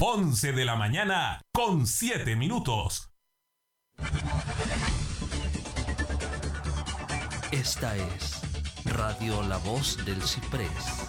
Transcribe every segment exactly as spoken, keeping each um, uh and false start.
once de la mañana con siete minutos. Esta es Radio La Voz del Ciprés.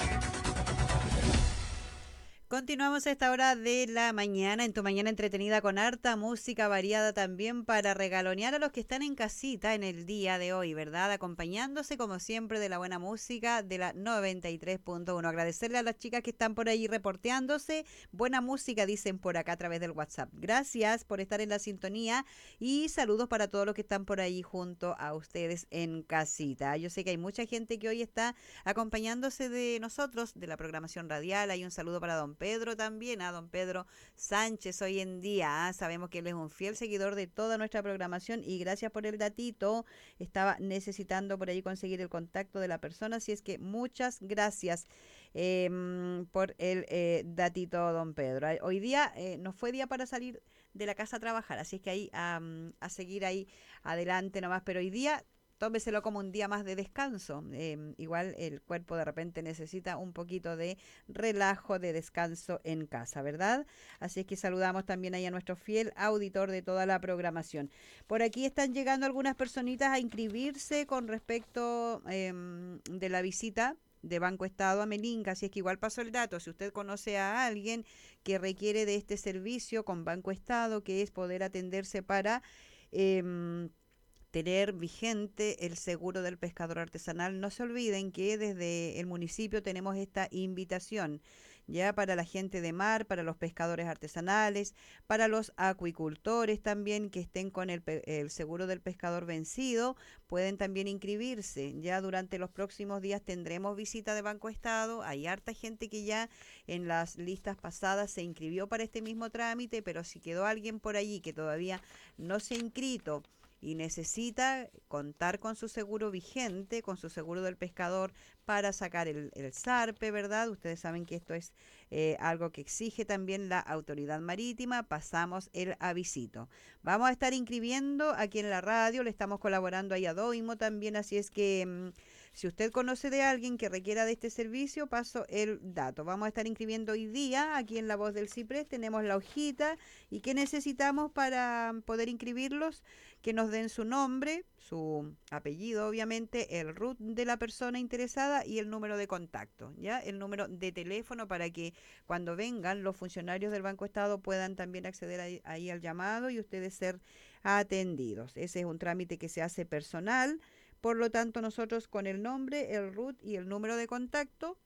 Continuamos a esta hora de la mañana, en tu mañana entretenida con harta música variada también para regalonear a los que están en casita en el día de hoy, ¿verdad? Acompañándose como siempre de la buena música de la noventa y tres punto uno. Agradecerle a las chicas que están por ahí reporteándose. Buena música dicen por acá a través del WhatsApp. Gracias por estar en la sintonía y saludos para todos los que están por ahí junto a ustedes en casita. Yo sé que hay mucha gente que hoy está acompañándose de nosotros, de la programación radial. Hay un saludo para don Pedro también, a don Pedro Sánchez hoy en día. ¿eh? Sabemos que él es un fiel seguidor de toda nuestra programación y gracias por el datito. Estaba necesitando por ahí conseguir el contacto de la persona, así es que muchas gracias eh, por el eh, datito, don Pedro. Hoy día eh, no fue día para salir de la casa a trabajar, así es que ahí um, a seguir ahí adelante nomás, pero hoy día tómeselo como un día más de descanso. Eh, igual el cuerpo de repente necesita un poquito de relajo, de descanso en casa, ¿verdad? Así es que saludamos también ahí a nuestro fiel auditor de toda la programación. Por aquí están llegando algunas personitas a inscribirse con respecto eh, de la visita de Banco Estado a Melinca, así es que igual pasó el dato. Si usted conoce a alguien que requiere de este servicio con Banco Estado, que es poder atenderse para Eh, tener vigente el seguro del pescador artesanal. No se olviden que desde el municipio tenemos esta invitación ya para la gente de mar, para los pescadores artesanales, para los acuicultores también que estén con el, el seguro del pescador vencido, pueden también inscribirse. Ya durante los próximos días tendremos visita de Banco Estado. Hay harta gente que ya en las listas pasadas se inscribió para este mismo trámite, pero si quedó alguien por allí que todavía no se ha inscrito y necesita contar con su seguro vigente, con su seguro del pescador para sacar el, el zarpe, ¿verdad? Ustedes saben que esto es eh, algo que exige también la autoridad marítima. Pasamos el avisito. Vamos a estar inscribiendo aquí en la radio, le estamos colaborando ahí a Doimo también, así es que mmm, si usted conoce de alguien que requiera de este servicio, paso el dato. Vamos a estar inscribiendo hoy día aquí en La Voz del Ciprés, tenemos la hojita. ¿Y qué necesitamos para poder inscribirlos? Que nos den su nombre, su apellido obviamente, el R U T de la persona interesada y el número de contacto, ¿ya? El número de teléfono para que cuando vengan los funcionarios del Banco Estado puedan también acceder ahí, ahí al llamado y ustedes ser atendidos. Ese es un trámite que se hace personal, por lo tanto nosotros con el nombre, el R U T y el número de contacto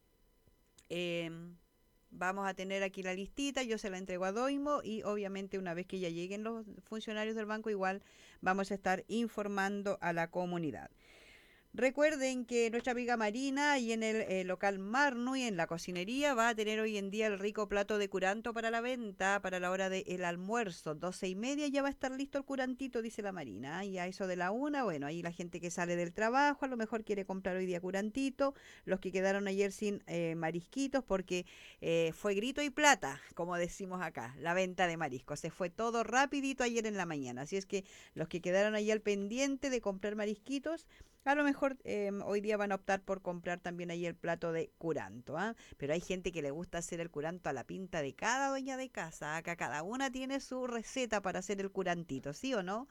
eh, vamos a tener aquí la listita, yo se la entrego a Doimo y obviamente una vez que ya lleguen los funcionarios del banco igual vamos a estar informando a la comunidad. Recuerden que nuestra amiga Marina y en el eh, local Marnu y en la cocinería va a tener hoy en día el rico plato de curanto para la venta para la hora del almuerzo, doce y media ya va a estar listo el curantito, dice la Marina, y a eso de la una, bueno, ahí la gente que sale del trabajo a lo mejor quiere comprar hoy día curantito, los que quedaron ayer sin eh, marisquitos porque eh, fue grito y plata, como decimos acá, la venta de mariscos, se fue todo rapidito ayer en la mañana, así es que los que quedaron ahí al pendiente de comprar marisquitos, a lo mejor eh, hoy día van a optar por comprar también ahí el plato de curanto, ¿ah? Pero hay gente que le gusta hacer el curanto a la pinta de cada dueña de casa. Acá cada una tiene su receta para hacer el curantito, ¿sí o no?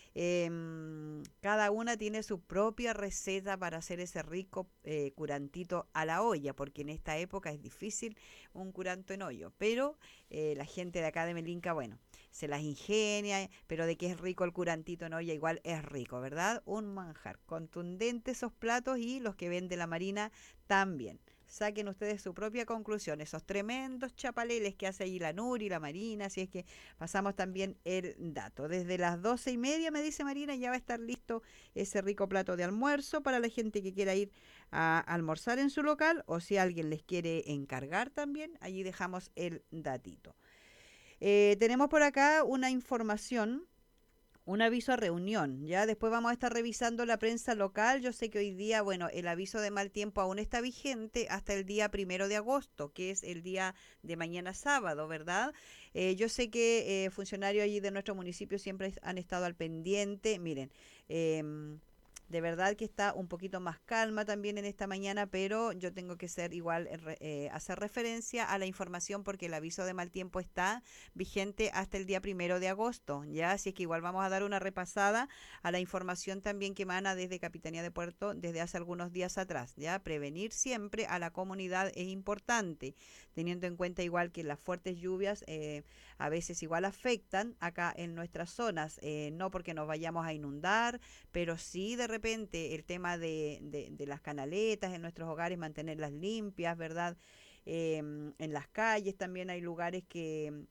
Eh, cada una tiene su propia receta para hacer ese rico eh, curantito a la olla, porque en esta época es difícil un curanto en hoyo, pero eh, la gente de acá de Melinca, bueno, se las ingenia, pero de que es rico el curantito en olla, igual es rico, ¿verdad? Un manjar, contundente esos platos y los que vende la Marina también. Saquen ustedes su propia conclusión, esos tremendos chapaleles que hace ahí la Nuri, la Marina, así es que pasamos también el dato. Desde las doce y media, me dice Marina, ya va a estar listo ese rico plato de almuerzo para la gente que quiera ir a almorzar en su local o si alguien les quiere encargar también, allí dejamos el datito. Eh, tenemos por acá una información. Un aviso a reunión, ya después vamos a estar revisando la prensa local. Yo sé que hoy día, bueno, el aviso de mal tiempo aún está vigente hasta el día primero de agosto, que es el día de mañana sábado, ¿verdad? Eh, yo sé que eh, funcionarios allí de nuestro municipio siempre han estado al pendiente. Miren, eh, de verdad que está un poquito más calma también en esta mañana, pero yo tengo que ser igual, eh, hacer referencia a la información porque el aviso de mal tiempo está vigente hasta el día primero de agosto, ya, así que igual vamos a dar una repasada a la información también que emana desde Capitanía de Puerto desde hace algunos días atrás, ya, prevenir siempre a la comunidad es importante, teniendo en cuenta igual que las fuertes lluvias eh, a veces igual afectan acá en nuestras zonas, eh, no porque nos vayamos a inundar, pero sí de repente el tema de, de, de las canaletas en nuestros hogares, mantenerlas limpias, ¿verdad? Eh, en las calles también hay lugares que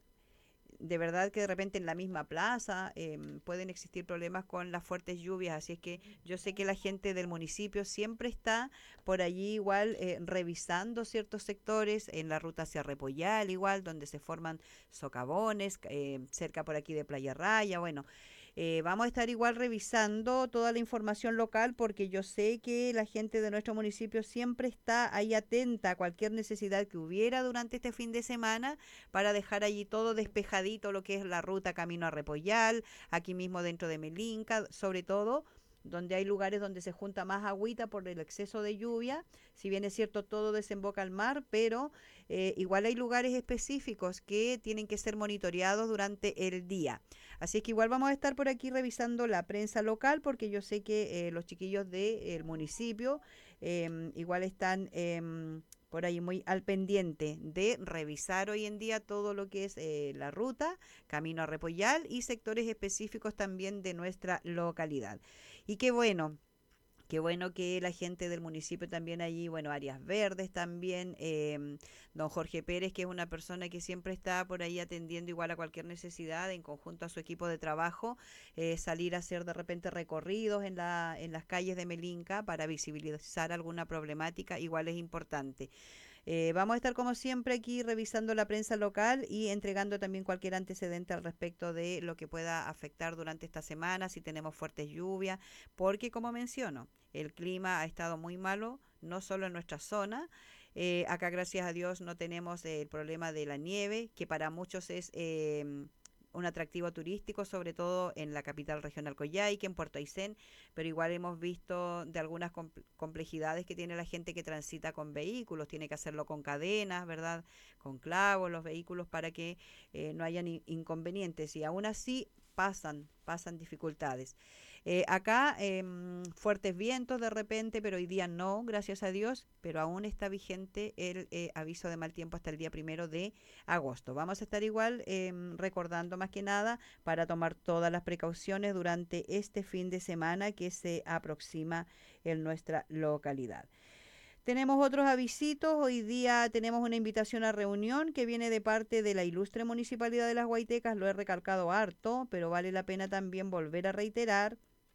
de verdad que de repente en la misma plaza eh, pueden existir problemas con las fuertes lluvias, así es que yo sé que la gente del municipio siempre está por allí igual eh, revisando ciertos sectores, en la ruta hacia Repollal igual, donde se forman socavones, eh, cerca por aquí de Playa Raya, bueno. Eh, vamos a estar igual revisando toda la información local porque yo sé que la gente de nuestro municipio siempre está ahí atenta a cualquier necesidad que hubiera durante este fin de semana para dejar allí todo despejadito, lo que es la ruta camino a Repollal, aquí mismo dentro de Melinca, sobre todo donde hay lugares donde se junta más agüita por el exceso de lluvia, si bien es cierto todo desemboca al mar, pero eh, igual hay lugares específicos que tienen que ser monitoreados durante el día. Así es que igual vamos a estar por aquí revisando la prensa local porque yo sé que eh, los chiquillos del municipio eh, igual están eh, por ahí muy al pendiente de revisar hoy en día todo lo que es eh, la ruta, camino a Repollal y sectores específicos también de nuestra localidad. Y qué bueno. Qué bueno que la gente del municipio también allí, bueno, áreas verdes también, eh, don Jorge Pérez, que es una persona que siempre está por ahí atendiendo igual a cualquier necesidad en conjunto a su equipo de trabajo, eh, salir a hacer de repente recorridos en, la, en las calles de Melinca para visibilizar alguna problemática, igual es importante. Eh, vamos a estar como siempre aquí revisando la prensa local y entregando también cualquier antecedente al respecto de lo que pueda afectar durante esta semana, si tenemos fuertes lluvias, porque como menciono, el clima ha estado muy malo, no solo en nuestra zona. Eh, acá, gracias a Dios, no tenemos eh, el problema de la nieve, que para muchos es eh, un atractivo turístico, sobre todo en la capital regional Coyhaique, en Puerto Aysén, pero igual hemos visto de algunas complejidades que tiene la gente que transita con vehículos, tiene que hacerlo con cadenas, ¿verdad? Con clavos, los vehículos para que eh, no hayan inconvenientes y aún así pasan, pasan dificultades. Eh, acá eh, fuertes vientos de repente, pero hoy día no, gracias a Dios, pero aún está vigente el eh, aviso de mal tiempo hasta el día primero de agosto. Vamos a estar igual eh, recordando más que nada para tomar todas las precauciones durante este fin de semana que se aproxima en nuestra localidad. Tenemos otros avisitos, hoy día tenemos una invitación a reunión que viene de parte de la ilustre Municipalidad de Las Guaitecas, lo he recalcado harto, pero vale la pena también volver a reiterar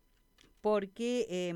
porque, eh,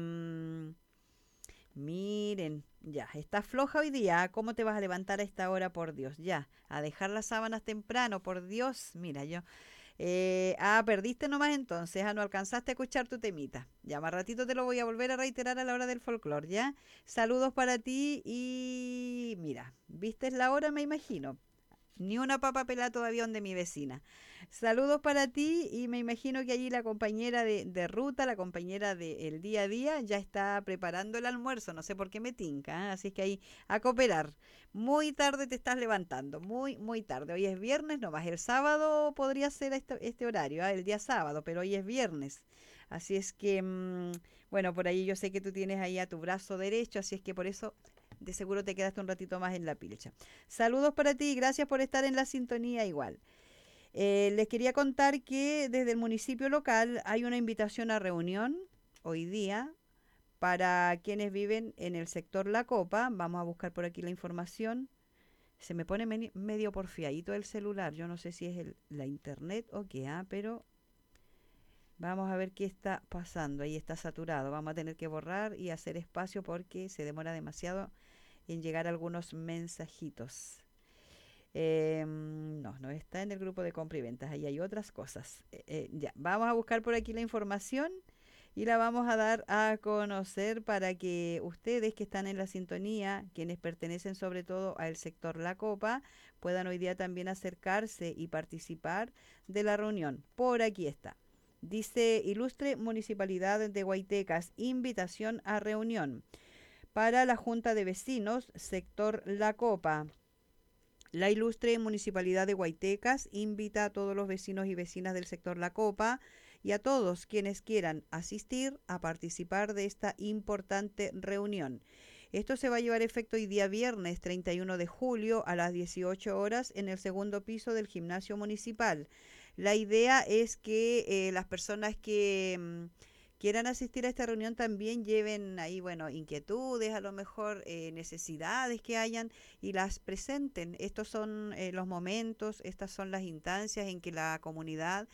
miren, ya, está floja hoy día, ¿cómo te vas a levantar a esta hora, por Dios? Ya, a dejar las sábanas temprano, por Dios, mira, yo... Eh, ah, perdiste nomás entonces, ah, no alcanzaste a escuchar tu temita. Ya más ratito te lo voy a volver a reiterar a la hora del folclore, ¿ya? Saludos para ti y mira, ¿viste la hora? Me imagino. Ni una papa pelada todavía donde mi vecina. Saludos para ti y me imagino que allí la compañera de, de ruta, la compañera del día a día, ya está preparando el almuerzo. No sé por qué me tinca, ¿eh? Así que ahí a cooperar. Muy tarde te estás levantando, muy, muy tarde. Hoy es viernes, no más. El sábado podría ser este, este horario, ¿eh? El día sábado, pero hoy es viernes. Así es que, mmm, bueno, por ahí yo sé que tú tienes ahí a tu brazo derecho, así es que por eso... de seguro te quedaste un ratito más en la pilcha. Saludos para ti, gracias por estar en la sintonía igual. Eh, les quería contar que desde el municipio local hay una invitación a reunión hoy día para quienes viven en el sector La Copa. Vamos a buscar por aquí la información. Se me pone me medio porfiadito el celular. Yo no sé si es el, la internet o qué, ¿ah? Pero vamos a ver qué está pasando. Ahí está saturado. Vamos a tener que borrar y hacer espacio porque se demora demasiado en llegar algunos mensajitos. Eh, no, no está en el grupo de compra y ventas, ahí hay otras cosas. Eh, eh, ya, vamos a buscar por aquí la información y la vamos a dar a conocer para que ustedes que están en la sintonía, quienes pertenecen sobre todo al sector La Copa, puedan hoy día también acercarse y participar de la reunión. Por aquí está. Dice, ilustre Municipalidad de Guaitecas, invitación a reunión para la Junta de Vecinos, sector La Copa. La ilustre Municipalidad de Guaitecas invita a todos los vecinos y vecinas del sector La Copa y a todos quienes quieran asistir a participar de esta importante reunión. Esto se va a llevar efecto hoy día viernes treinta y uno de julio a las dieciocho horas en el segundo piso del gimnasio municipal. La idea es que eh, las personas que mm, quieran asistir a esta reunión también lleven ahí, bueno, inquietudes, a lo mejor eh, necesidades que hayan y las presenten. Estos son eh, los momentos, estas son las instancias en que la comunidad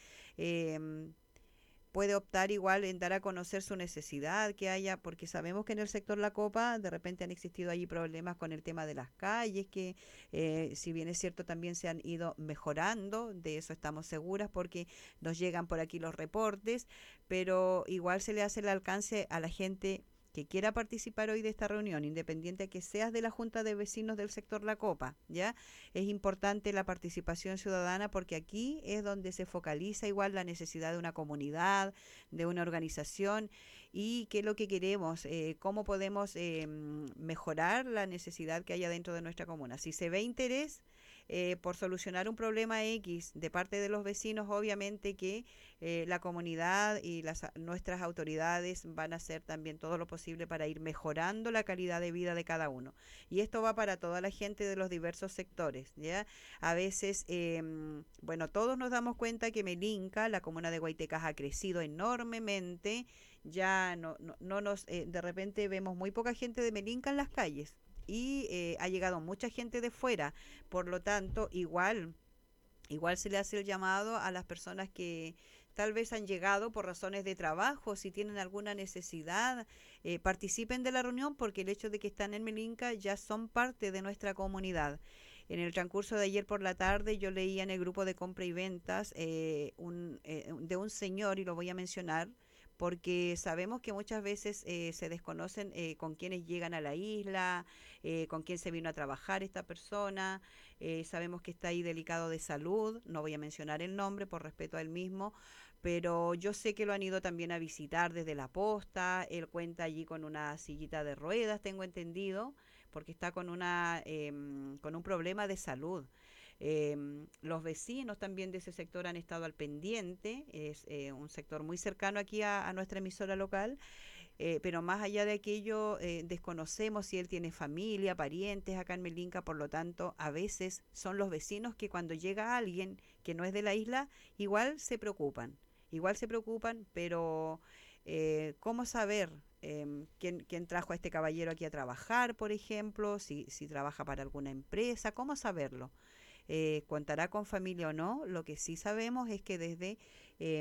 eh, puede optar igual en dar a conocer su necesidad que haya, porque sabemos que en el sector La Copa de repente han existido allí problemas con el tema de las calles, que eh, si bien es cierto también se han ido mejorando, de eso estamos seguras porque nos llegan por aquí los reportes, pero igual se le hace el alcance a la gente que quiera participar hoy de esta reunión, independiente que seas de la Junta de Vecinos del sector La Copa, ¿ya? Es importante la participación ciudadana porque aquí es donde se focaliza igual la necesidad de una comunidad, de una organización y qué es lo que queremos, eh, cómo podemos eh, mejorar la necesidad que haya dentro de nuestra comuna. Si se ve interés eh, por solucionar un problema X de parte de los vecinos, obviamente que eh, la comunidad y las, nuestras autoridades van a hacer también todo lo posible para ir mejorando la calidad de vida de cada uno. Y esto va para toda la gente de los diversos sectores, ¿ya? A veces, eh, bueno, todos nos damos cuenta que Melinca, la comuna de Guaitecas, ha crecido enormemente. Ya no, no, no nos, eh, de repente vemos muy poca gente de Melinca en las calles y eh, ha llegado mucha gente de fuera. Por lo tanto, igual, igual se le hace el llamado a las personas que tal vez han llegado por razones de trabajo, si tienen alguna necesidad, eh, participen de la reunión porque el hecho de que están en Melinca ya son parte de nuestra comunidad. En el transcurso de ayer por la tarde yo leía en el grupo de compra y ventas eh, un, eh, de un señor, y lo voy a mencionar, porque sabemos que muchas veces eh, se desconocen eh, con quienes llegan a la isla, eh, con quién se vino a trabajar esta persona, eh, sabemos que está ahí delicado de salud, no voy a mencionar el nombre por respeto a él mismo, pero yo sé que lo han ido también a visitar desde la posta, él cuenta allí con una sillita de ruedas, tengo entendido, porque está con, una, eh, con un problema de salud. Eh, los vecinos también de ese sector han estado al pendiente, es eh, un sector muy cercano aquí a, a nuestra emisora local, eh, pero más allá de aquello eh, desconocemos si él tiene familia, parientes acá en Melinca, por lo tanto a veces son los vecinos que cuando llega alguien que no es de la isla, igual se preocupan, igual se preocupan, pero eh, ¿cómo saber? Eh, ¿quién, quién trajo a este caballero aquí a trabajar, por ejemplo? Si, si trabaja para alguna empresa, ¿cómo saberlo? Eh, contará con familia o no, lo que sí sabemos es que desde, eh,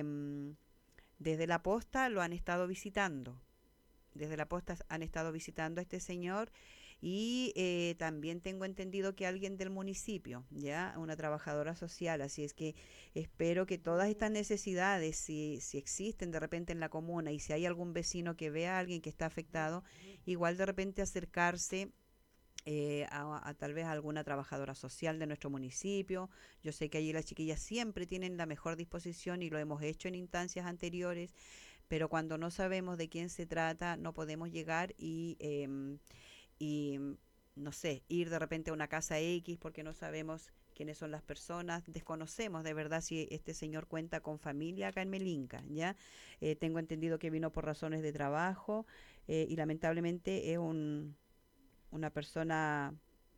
desde la posta lo han estado visitando, desde la posta han estado visitando a este señor y eh, también tengo entendido que alguien del municipio, ya una trabajadora social, así es que espero que todas estas necesidades, si, si existen de repente en la comuna y si hay algún vecino que vea a alguien que está afectado, igual de repente acercarse eh, a, a tal vez a alguna trabajadora social de nuestro municipio. Yo sé que allí las chiquillas siempre tienen la mejor disposición y lo hemos hecho en instancias anteriores, pero cuando no sabemos de quién se trata, no podemos llegar y, eh, y no sé, ir de repente a una casa X porque no sabemos quiénes son las personas, desconocemos de verdad si este señor cuenta con familia acá en Melinca, ¿ya? Eh, tengo entendido que vino por razones de trabajo eh, y lamentablemente es un una persona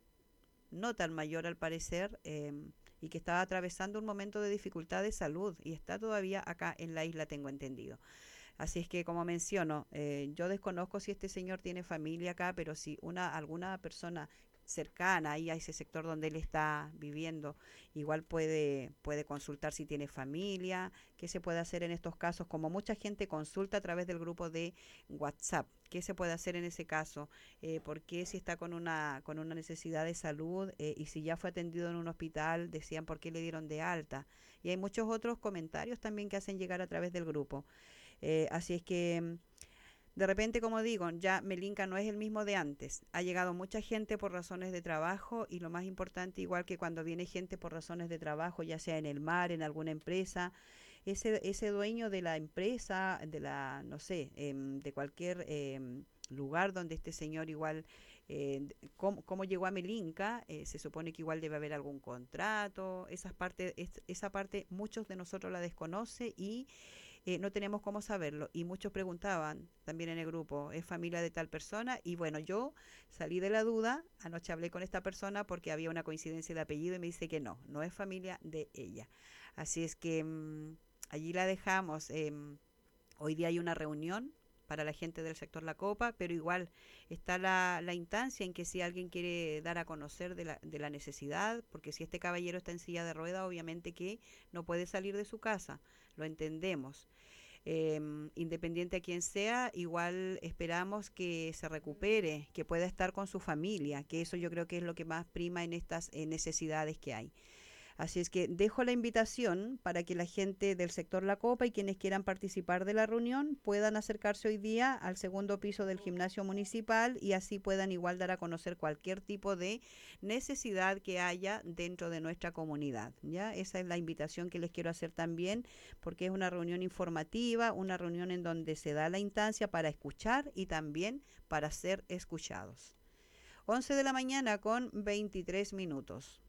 no tan mayor al parecer eh, y que estaba atravesando un momento de dificultad de salud y está todavía acá en la isla, tengo entendido. Así es que, como menciono, eh, yo desconozco si este señor tiene familia acá, pero si una alguna persona cercana ahí a ese sector donde él está viviendo, igual puede, puede consultar si tiene familia, qué se puede hacer en estos casos, como mucha gente consulta a través del grupo de WhatsApp, qué se puede hacer en ese caso, eh, por qué si está con una, con una necesidad de salud eh, y si ya fue atendido en un hospital, decían por qué le dieron de alta. Y hay muchos otros comentarios también que hacen llegar a través del grupo. Eh, así es que de repente, como digo, ya Melinca no es el mismo de antes. Ha llegado mucha gente por razones de trabajo y lo más importante, igual que cuando viene gente por razones de trabajo, ya sea en el mar, en alguna empresa, ese, ese dueño de la empresa, de la, no sé, em, de cualquier em, lugar donde este señor igual, eh, cómo, cómo llegó a Melinca, eh, se supone que igual debe haber algún contrato, esas partes, es- esa parte muchos de nosotros la desconoce y eh, no tenemos cómo saberlo. Y muchos preguntaban también en el grupo, ¿es familia de tal persona? Y bueno, yo salí de la duda, anoche hablé con esta persona porque había una coincidencia de apellido y me dice que no, no es familia de ella. Así es que mm, allí la dejamos. Em, hoy día hay una reunión para la gente del sector La Copa, pero igual está la, la instancia en que si alguien quiere dar a conocer de la, de la necesidad, porque si este caballero está en silla de rueda, obviamente que no puede salir de su casa, lo entendemos. Em, independiente a quien sea, igual esperamos que se recupere, que pueda estar con su familia, que eso yo creo que es lo que más prima en estas eh, necesidades que hay. Así es que dejo la invitación para que la gente del sector La Copa y quienes quieran participar de la reunión puedan acercarse hoy día al segundo piso del gimnasio municipal y así puedan igual dar a conocer cualquier tipo de necesidad que haya dentro de nuestra comunidad. ¿Ya? Esa es la invitación que les quiero hacer también, porque es una reunión informativa, una reunión en donde se da la instancia para escuchar y también para ser escuchados. once de la mañana con veintitrés minutos.